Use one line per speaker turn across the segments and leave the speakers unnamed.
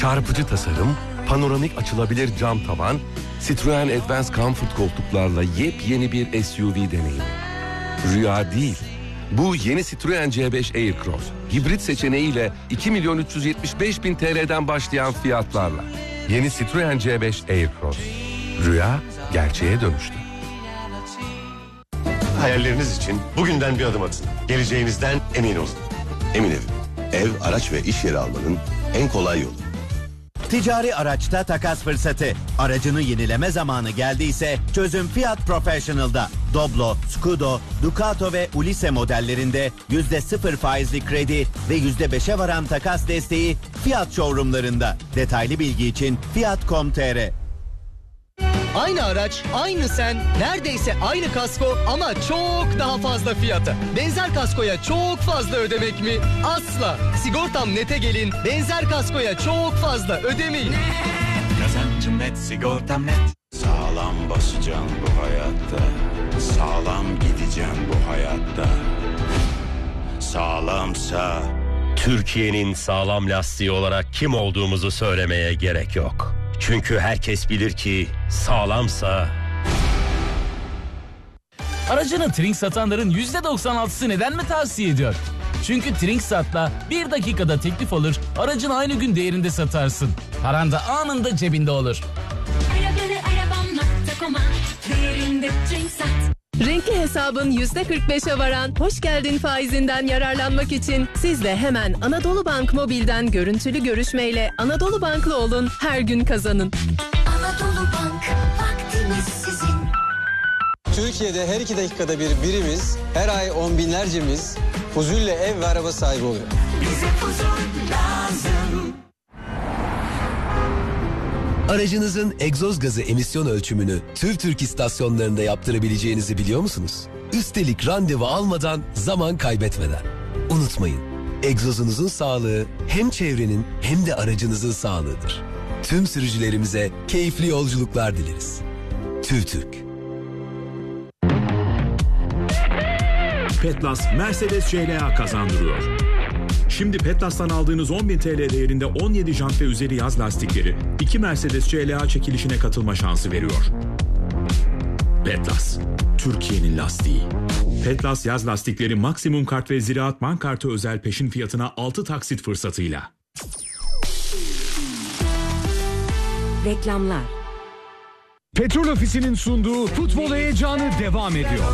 Çarpıcı tasarım, panoramik açılabilir cam tavan, Citroen Advance Comfort koltuklarla yepyeni bir SUV deneyimi. Rüya değil. Bu yeni Citroen C5 Aircross, hibrit seçeneğiyle 2.375.000 TL'den başlayan fiyatlarla. Yeni Citroen C5 Aircross. Rüya gerçeğe dönüştü.
Hayalleriniz için bugünden bir adım atın. Geleceğinizden emin olun. Emin Ev, araç ve iş yeri almanın en kolay yolu.
Ticari araçta takas fırsatı. Aracını yenileme zamanı geldiyse çözüm Fiat Professional'da. Doblo, Scudo, Ducato ve Ulisse modellerinde %0 faizli kredi ve %5'e varan takas desteği Fiat showroomlarında. Detaylı bilgi için fiat.com.tr.
Aynı araç, aynı sen, neredeyse aynı kasko ama çok daha fazla fiyata. Benzer kaskoya çok fazla ödemek mi? Asla. Sigortam Net'e gelin, benzer kaskoya çok fazla ödemeyin.
Kazancım net, sigortam net. Sağlam basacaksın bu hayatta. Sağlam gideceksin bu hayatta. Sağlamsa...
Türkiye'nin sağlam lastiği olarak kim olduğumuzu söylemeye gerek yok. Çünkü herkes bilir ki sağlamsa...
Aracını Trink satanların %96'sı neden mi tavsiye ediyor? Çünkü Trinksat'la 1 dakikada teklif alır, aracını aynı gün değerinde satarsın. Paran da anında cebinde olur.
Renkli hesabın %45'e varan hoş geldin faizinden yararlanmak için siz de hemen Anadolu Bank Mobil'den görüntülü görüşmeyle Anadolu Bank'lı olun, her gün kazanın.
Anadolu Bank, vaktimiz sizin.
Türkiye'de her 2 dakikada bir birimiz, her ay on binlercemiz huzulle ev ve araba sahibi oluyor.
Bize huzur lazım.
Aracınızın egzoz gazı emisyon ölçümünü TÜVTÜRK istasyonlarında yaptırabileceğinizi biliyor musunuz? Üstelik randevu almadan, zaman kaybetmeden. Unutmayın, egzozunuzun sağlığı hem çevrenin hem de aracınızın sağlığıdır. Tüm sürücülerimize keyifli yolculuklar dileriz. TÜVTÜRK.
Petlas Mercedes CLA kazandırıyor. Şimdi Petlas'tan aldığınız 10.000 TL değerinde 17 jant ve üzeri yaz lastikleri 2 Mercedes CLA çekilişine katılma şansı veriyor. Petlas, Türkiye'nin lastiği. Petlas yaz lastikleri maksimum kart ve Ziraat Bank kartı özel peşin fiyatına 6 taksit fırsatıyla.
Reklamlar.
Petrol Ofisi'nin sunduğu futbol heyecanı devam ediyor.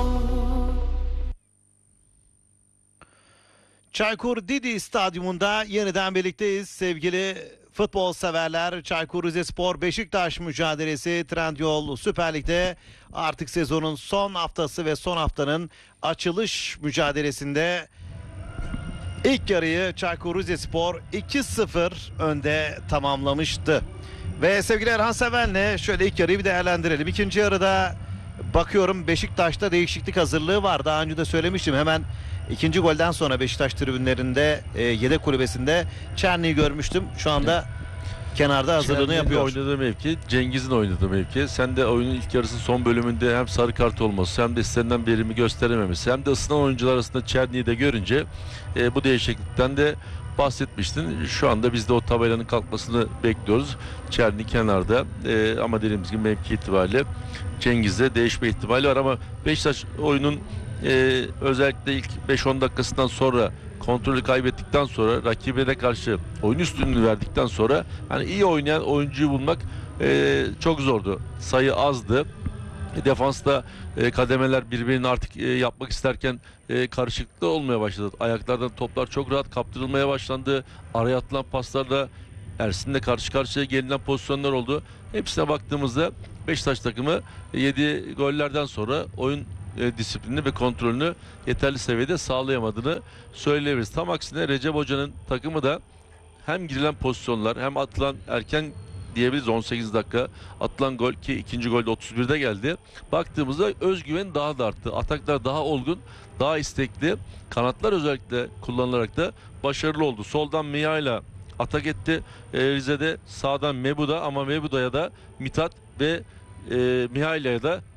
Çaykur Didi Stadyumunda yeniden birlikteyiz sevgili futbol severler. Çaykur Rizespor Beşiktaş mücadelesi Trendyol Süper Lig'de artık sezonun son haftası ve son haftanın açılış mücadelesinde ilk yarıyı Çaykur Rizespor 2-0 önde tamamlamıştı. Ve sevgili Erhan Seven'le şöyle ilk yarıyı bir değerlendirelim. İkinci yarıda bakıyorum Beşiktaş'ta değişiklik hazırlığı var. Daha önce de söylemiştim, hemen İkinci golden sonra Beşiktaş tribünlerinde yedek kulübesinde Çerni'yi görmüştüm. Şu anda kenarda hazırlığını yapıyor.
Oynadığı mevki, Cengiz'in oynadığı mevki. Sen de oyunun ilk yarısının son bölümünde hem sarı kart olması hem de istenilen verimi gösterememesi hem de ısınan oyuncular arasında Çerni'yi de görünce bu değişiklikten de bahsetmiştin. Şu anda biz de o tabelanın kalkmasını bekliyoruz. Çerni kenarda ama dediğimiz gibi mevki itibariyle Cengiz'de değişme ihtimali var ama Beşiktaş oyunun özellikle ilk 5-10 dakikasından sonra kontrolü kaybettikten sonra rakibine karşı oyun üstünlüğü verdikten sonra hani iyi oynayan oyuncuyu bulmak çok zordu. Sayı azdı. Defansta kademeler birbirini artık yapmak isterken karışıklıklar olmaya başladı. Ayaklardan toplar çok rahat kaptırılmaya başlandı. Araya atılan paslarla Ersin'le karşı karşıya gelinen pozisyonlar oldu. Hepsine baktığımızda Beşiktaş takımı 7 gollerden sonra oyun disiplini ve kontrolünü yeterli seviyede sağlayamadığını söyleyebiliriz. Tam aksine Recep Hoca'nın takımı da hem girilen pozisyonlar hem atılan erken diyebiliriz 18 dakika atılan gol ki ikinci gol de 31'de geldi. Baktığımızda özgüven daha da arttı. Ataklar daha olgun, daha istekli. Kanatlar özellikle kullanılarak da başarılı oldu. Soldan Mia'yla atak etti. Rize'de sağdan Mebuda ama Mebuda'ya da Mithat ve Mihaila'ya da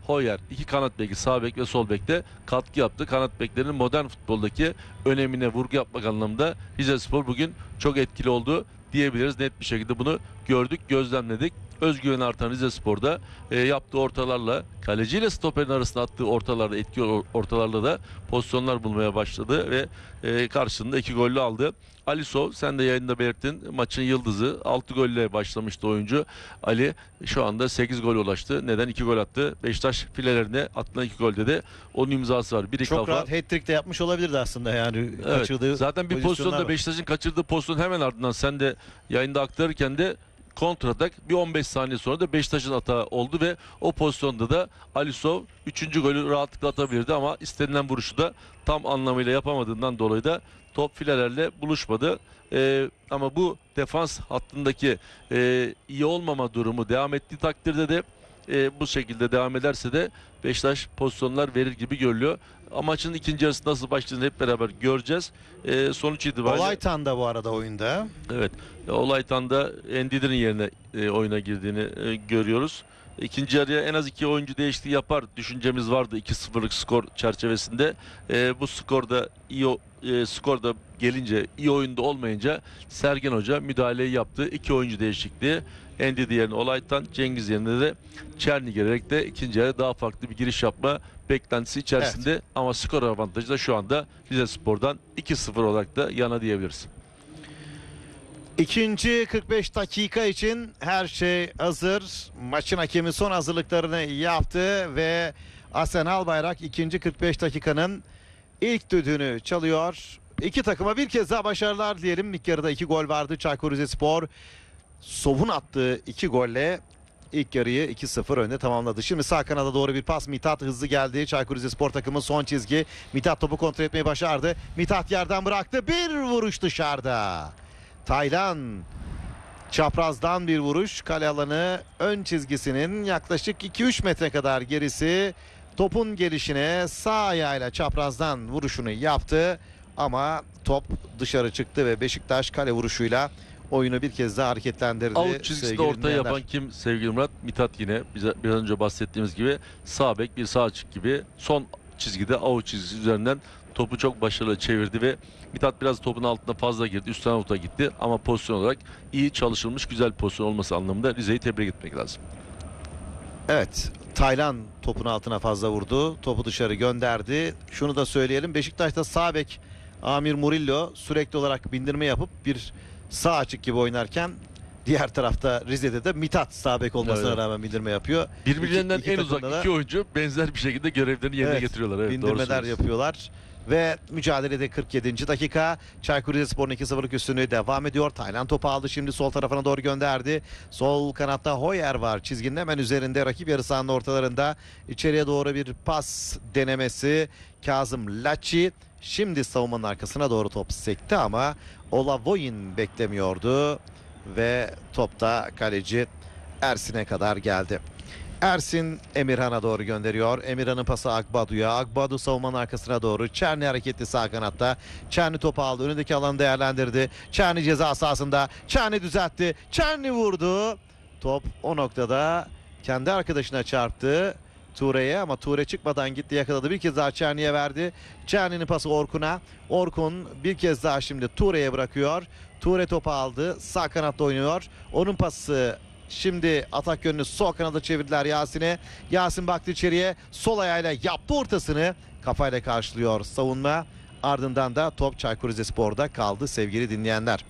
Hoyer, iki kanat beki, sağ bek ve sol bekte katkı yaptı. Kanat beklerinin modern futboldaki önemine vurgu yapmak anlamında Rizespor bugün çok etkili oldu diyebiliriz. Net bir şekilde bunu gördük, gözlemledik. Özgüven artan Rizespor'da yaptığı ortalarla, kaleciyle stoperin arasında attığı ortalarda, etki ortalarla da pozisyonlar bulmaya başladı ve karşılığında 2 gollü aldı. Alisov, sen de yayında belirttin, maçın yıldızı. 6 golle başlamıştı oyuncu. Ali şu anda 8 gol ulaştı. Neden? 2 gol attı. Beşiktaş filelerine atılan 2 golde de onun imzası var. Biri
çok
kafa.
rahat hat-trick de yapmış olabilirdi aslında yani.
Evet.
Kaçırdığı
Zaten bir pozisyonda Beşiktaş'ın kaçırdığı pozisyon hemen ardından sen de yayında aktarırken de kontratak bir 15 saniye sonra da Beşiktaş'ın hata oldu ve o pozisyonda da Alisov 3. golü rahatlıkla atabilirdi ama istenilen vuruşu da tam anlamıyla yapamadığından dolayı da top filelerle buluşmadı. Ama bu defans hattındaki iyi olmama durumu devam ettiği takdirde de bu şekilde devam ederse de Beşiktaş pozisyonlar verir gibi görülüyor. Maçın ikinci yarısı nasıl başladığını hep beraber göreceğiz. Sonuç itibariyle...
Olaytan da bu arada oyunda.
Evet. Olaytan da Endidir'in yerine oyuna girdiğini görüyoruz. İkinci yarıya en az 2 oyuncu değişikliği yapar düşüncemiz vardı 2-0'lık skor çerçevesinde. Bu skorda skorda gelince, iyi oyunda olmayınca Sergen Hoca müdahaleyi yaptı. 2 oyuncu değişikliği. Endidi yerine Olaytan, Cengiz yerine de Çerni gelerek de ikinci yarıya daha farklı bir giriş yapma beklentisi içerisinde. Evet. Ama skor avantajı da şu anda Rizespor'dan 2-0 olarak da yana diyebiliriz.
İkinci 45 dakika için her şey hazır. Maçın hakemi son hazırlıklarını yaptı ve Asen Albayrak ikinci 45 dakikanın ilk düdüğünü çalıyor. İki takıma bir kez daha başarılar diyelim. İlk yarıda 2 gol vardı. Çaykur Rizespor Sov'un attığı 2 golle ilk yarıyı 2-0 önde tamamladı. Şimdi sağ kanada doğru bir pas. Mithat hızlı geldi. Çaykur Rizespor takımı son çizgi. Mithat topu kontrol etmeyi başardı. Mithat yerden bıraktı. Bir vuruş dışarıda. Taylan çaprazdan bir vuruş. Kale alanı ön çizgisinin yaklaşık 2-3 metre kadar gerisi. Topun gelişine sağ ayağıyla çaprazdan vuruşunu yaptı. Ama top dışarı çıktı ve Beşiktaş kale vuruşuyla oyunu bir kez daha hareketlendirdi.
Out çizgisinde orta yapan kim sevgili Murat? Mithat yine biraz önce bahsettiğimiz gibi sağ bek bir sağ açık gibi son çizgide out çizgisi üzerinden topu çok başarılı çevirdi ve Mithat biraz topun altına fazla girdi. Üstten avuta gitti ama pozisyon olarak iyi çalışılmış güzel pozisyon olması anlamında Rize'yi tebrik etmek lazım.
Evet, Taylan topun altına fazla vurdu. Topu dışarı gönderdi. Şunu da söyleyelim. Beşiktaş'ta sağ bek Amir Murillo sürekli olarak bindirme yapıp bir sağ açık gibi oynarken diğer tarafta Rize'de de Mithat sağ bek olmasına rağmen bindirme yapıyor.
Birbirlerinden en uzak iki oyuncu benzer bir şekilde görevlerini yerine getiriyorlar. Evet,
bindirmeler yapıyorlar. Ve mücadelede 47. dakika Çaykur Rizespor'un 2-0'lık üstünlüğü devam ediyor. Taylan topu aldı, şimdi sol tarafına doğru gönderdi. Sol kanatta Hoyer var, çizginin hemen üzerinde, rakip yarı sahanın ortalarında. İçeriye doğru bir pas denemesi Kazım Laçi. Şimdi savunmanın arkasına doğru top sekti ama Olavoyin beklemiyordu ve topta kaleci Ersin'e kadar geldi. Ersin Emirhan'a doğru gönderiyor. Emirhan'ın pası Agbadu'ya. Agbadu savunmanın arkasına doğru. Çerni hareketli sağ kanatta. Çerni topu aldı. Önündeki alanı değerlendirdi. Çerni ceza sahasında. Çerni düzeltti. Çerni vurdu. Top o noktada kendi arkadaşına çarptı. Ture'ye ama Ture çıkmadan gitti, yakaladı. Bir kez daha Çerni'ye verdi. Çerni'nin pası Orkun'a. Orkun bir kez daha şimdi Ture'ye bırakıyor. Ture topu aldı. Sağ kanatta oynuyor. Onun pası şimdi atak yönünü sol kanada çevirdiler Yasin'e. Yasin baktı içeriye. Sol ayağıyla yaptı ortasını. Kafayla karşılıyor savunma. Ardından da top Çaykur Rizespor'da kaldı sevgili dinleyenler.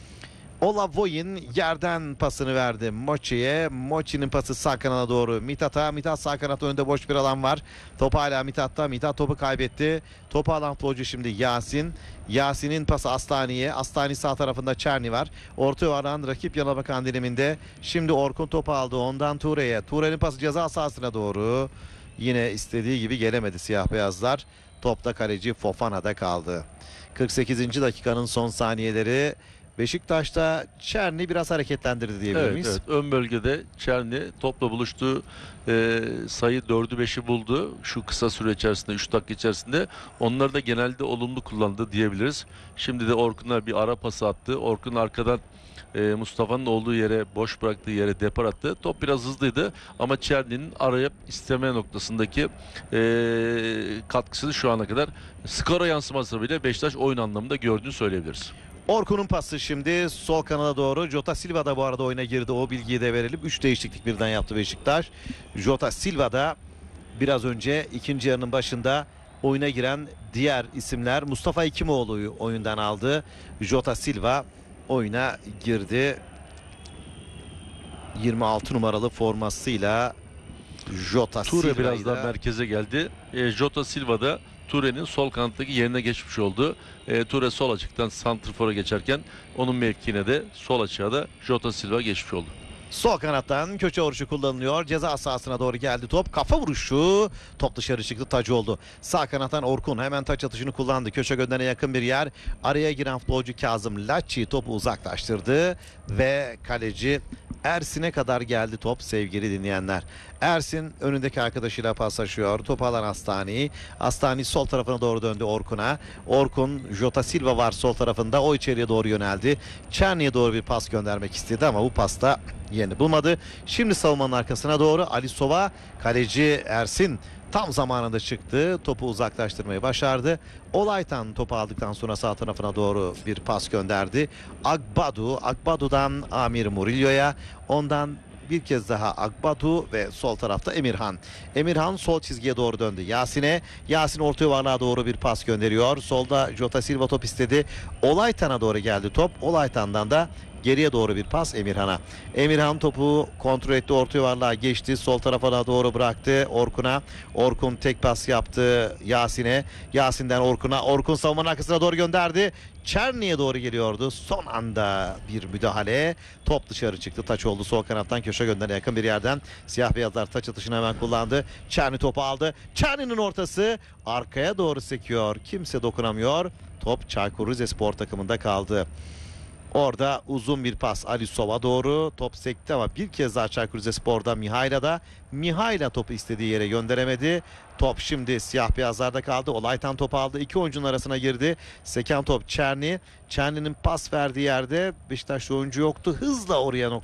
Olavoyin yerden pasını verdi Mochi'ye. Mochi'nin pası sağ kanada doğru Mithat'a. Mithat sağ kanatta, önünde boş bir alan var. Top hala Mithat'ta. Mithat topu kaybetti. Topu alan futbolcu şimdi Yasin. Yasin'in pası Astani'ye. Astani sağ tarafında Çerni var. Orta varan rakip yana bakan diliminde. Şimdi Orkun topu aldı. Ondan Ture'ye. Ture'nin pası ceza sahasına doğru. Yine istediği gibi gelemedi siyah beyazlar. Topta kaleci Fofana'da kaldı. 48. dakikanın son saniyeleri. Beşiktaş'ta Çerni biraz hareketlendirdi diyebilir miyiz?
Evet, ön bölgede Çerni topla buluştu. Sayı 4'ü 5'i buldu. Şu kısa süre içerisinde, 3 dakika içerisinde. Onları da genelde olumlu kullandı diyebiliriz. Şimdi de Orkun'a bir ara pası attı. Orkun arkadan Mustafa'nın olduğu yere, boş bıraktığı yere depar attı. Top biraz hızlıydı ama Çerni'nin arayıp isteme noktasındaki katkısı şu ana kadar skora yansıması bile Beşiktaş oyun anlamında gördüğünü söyleyebiliriz.
Orkun'un pası şimdi sol kanala doğru. Jota Silva da bu arada oyuna girdi. O bilgiyi de verelim. 3 değişiklik birden yaptı Beşiktaş. Jota Silva da biraz önce ikinci yarının başında oyuna giren diğer isimler. Mustafa Hekimoğlu'yu oyundan aldı. Jota Silva oyuna girdi. 26 numaralı formasıyla Jota Silva.
Ture biraz daha merkeze geldi. Jota Silva da Ture'nin sol kanattaki yerine geçmiş oldu. Ture sol açıktan santrfora geçerken onun mevkine de sol açığa da Jota Silva geçmiş oldu.
Sol kanattan köşe vuruşu kullanılıyor. Ceza sahasına doğru geldi top. Kafa vuruşu. Top dışarı çıktı. Taç oldu. Sağ kanattan Orkun hemen taç atışını kullandı. Köşe gönderine yakın bir yer. Araya giren futbolcu Kazım Laççı topu uzaklaştırdı. Ve kaleci Ersin'e kadar geldi top sevgili dinleyenler. Ersin önündeki arkadaşıyla paslaşıyor. Topu alan Astani. Astani sol tarafına doğru döndü Orkun'a. Orkun, Jota Silva var sol tarafında. O içeriye doğru yöneldi. Çerni'ye doğru bir pas göndermek istedi ama bu pasta yerini bulmadı. Şimdi savunmanın arkasına doğru Ali Sova, kaleci Ersin tam zamanında çıktı. Topu uzaklaştırmayı başardı. Olaytan topu aldıktan sonra sağ tarafına doğru bir pas gönderdi. Agbadu'dan Amir Murillo'ya. Ondan bir kez daha Agbadu ve sol tarafta Emirhan. Emirhan sol çizgiye doğru döndü. Yasin orta yuvarlığa doğru bir pas gönderiyor. Solda Jota Silva top istedi. Olaytan'a doğru geldi top. Olaytan'dan da geriye doğru bir pas Emirhan'a. Emirhan topu kontrol etti. Orta yuvarlığa geçti. Sol tarafa doğru bıraktı Orkun'a. Orkun tek pas yaptı Yasin'e. Yasin'den Orkun'a. Orkun savunmanın arkasına doğru gönderdi. Çerni'ye doğru geliyordu. Son anda bir müdahale. Top dışarı çıktı. Taç oldu. Sol kanattan köşe gönderine yakın bir yerden. Siyah beyazlar taç atışını hemen kullandı. Çerni topu aldı. Çerni'nin ortası arkaya doğru sekiyor. Kimse dokunamıyor. Top Çaykur Rizespor takımında kaldı. Orada uzun bir pas Ali Sova doğru. Top sekti ama bir kez daha Çaykur Rizespor'da Mihaila'da. Mihaila topu istediği yere gönderemedi. Top şimdi siyah beyazlarda kaldı. Olaytan topu aldı. İki oyuncunun arasına girdi. Seken top Çerni. Çerni'nin pas verdiği yerde Beşiktaşlı oyuncu yoktu. Hızla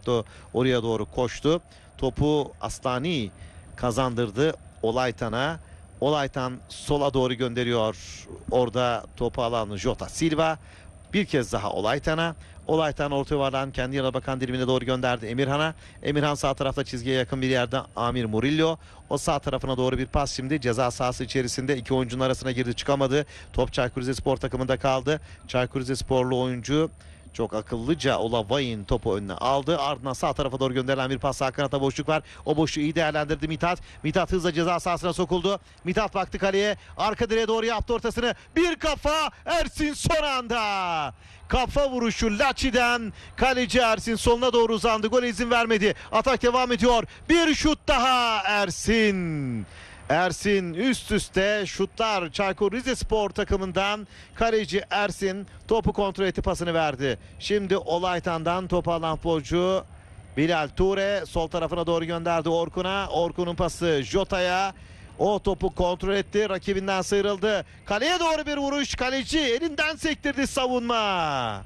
oraya doğru koştu. Topu Astani kazandırdı Olaytan'a. Olaytan sola doğru gönderiyor. Orada topu alan Jota Silva. Bir kez daha Olaytan'a. Olaytan orta yuvardan kendi yana bakan dilimine doğru gönderdi Emirhan'a. Emirhan sağ tarafta çizgiye yakın bir yerde Amir Murillo. O sağ tarafına doğru bir pas şimdi. Ceza sahası içerisinde iki oyuncunun arasına girdi, çıkamadı. Top Çaykur Rizespor takımında kaldı. Çaykur Rizesporlu oyuncu çok akıllıca Olavay'ın topu önüne aldı. Ardından sağ tarafa doğru gönderilen bir pas. Sağ kanatta boşluk var. O boşluğu iyi değerlendirdi Mithat. Mithat hızla ceza sahasına sokuldu. Mithat baktı kaleye. Arka direğe doğru yaptı ortasını. Bir kafa Ersin son anda. Kafa vuruşu Laçi'den. Kaleci Ersin soluna doğru uzandı. Gole izin vermedi. Atak devam ediyor. Bir şut daha Ersin. Ersin üst üste şutlar Çaykur Rizespor takımından. Kaleci Ersin topu kontrol etti, pasını verdi. Şimdi Olaytan'dan topu alan futbolcu Bilal Ture sol tarafına doğru gönderdi Orkun'a. Orkun'un pası Jota'ya. O topu kontrol etti, rakibinden sıyrıldı. Kaleye doğru bir vuruş, kaleci elinden sektirdi savunma.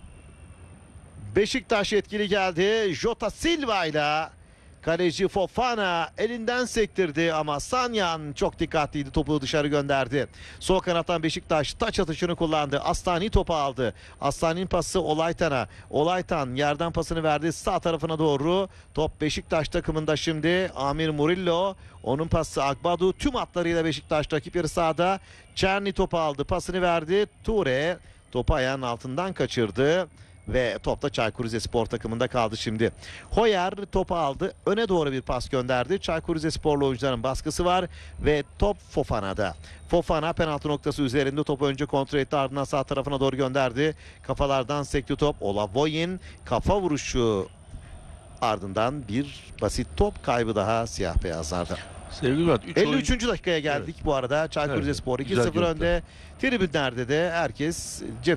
Beşiktaş etkili geldi. Jota Silva ile kaleci Fofana elinden sektirdi ama Sanyan çok dikkatliydi, topu dışarı gönderdi. Sol kanattan Beşiktaş taç atışını kullandı. Astani topu aldı. Astani'nin pası Olaytan'a. Olaytan yerden pasını verdi sağ tarafına doğru. Top Beşiktaş takımında şimdi. Amir Murillo. Onun pası Agbadu. Tüm hatlarıyla Beşiktaş rakip yarı sahada. Çerni topu aldı. Pasını verdi. Ture topu ayağının altından kaçırdı. Ve topta Çaykur Rizespor takımında kaldı şimdi. Hoyer topu aldı. Öne doğru bir pas gönderdi. Çaykur Rizesporlu oyuncuların baskısı var. Ve top Fofana'da. Fofana penaltı noktası üzerinde topu önce kontrol etti. Ardından sağ tarafına doğru gönderdi. Kafalardan sekti top. Olavoyin kafa vuruşu. Ardından bir basit top kaybı daha siyah beyazlarda.
Sevgili Murat,
53. dakikaya geldik bu arada. Çaykur Rizespor 2-0 önde. Tribünlerde de herkes cep